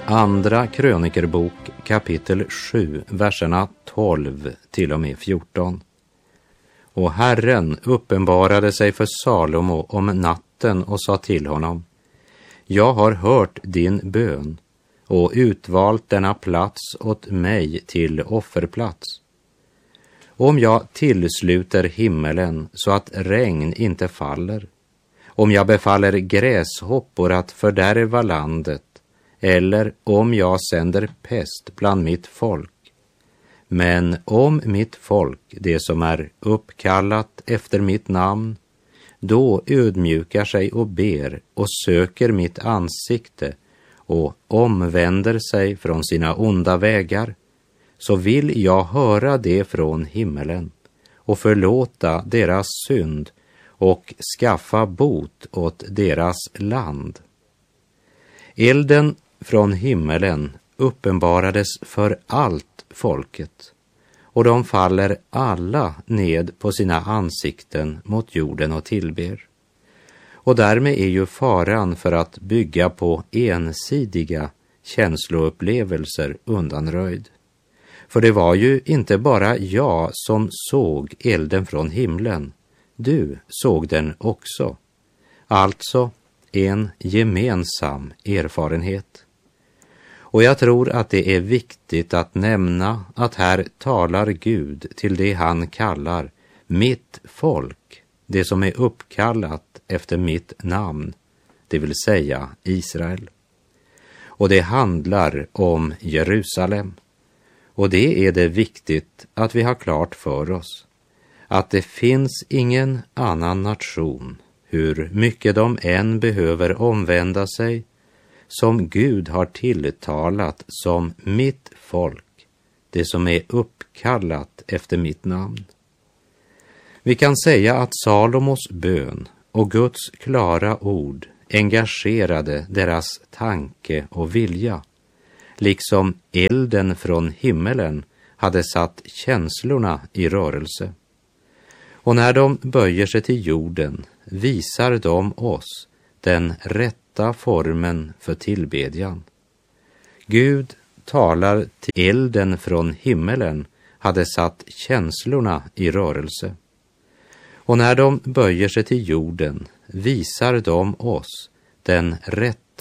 Andra krönikerbok kapitel 7, verserna 12 till och med 14. Och Herren uppenbarade sig för Salomo om natten och sa till honom: jag har hört din bön och utvalt denna plats åt mig till offerplats. Om jag tillsluter himmelen så att regn inte faller, om jag befaller gräshoppor att fördärva landet, eller om jag sänder pest bland mitt folk. Men om mitt folk, det som är uppkallat efter mitt namn, då ödmjukar sig och ber och söker mitt ansikte och omvänder sig från sina onda vägar, så vill jag höra det från himmelen och förlåta deras synd och skaffa bot åt deras land. Elden från himmelen uppenbarades för allt folket, och de faller alla ned på sina ansikten mot jorden och tillber. Och därmed är ju faran för att bygga på ensidiga känsloupplevelser undanröjd. För det var ju inte bara jag som såg elden från himlen, du såg den också. Alltså en gemensam erfarenhet. Och jag tror att det är viktigt att nämna att här talar Gud till det han kallar mitt folk, det som är uppkallat efter mitt namn, det vill säga Israel. Och det handlar om Jerusalem. Och det är det viktigt att vi har klart för oss, att det finns ingen annan nation, hur mycket de än behöver omvända sig, som Gud har tilltalat som mitt folk, det som är uppkallat efter mitt namn. Vi kan säga att Salomos bön och Guds klara ord engagerade deras tanke och vilja, liksom elden från himmelen hade satt känslorna i rörelse. Och när de böjer sig till jorden visar de oss den rätta formen för tillbedjan. Gud talar till elden från himmelen hade satt känslorna i rörelse. Och när de böjer sig till jorden visar de oss den rätta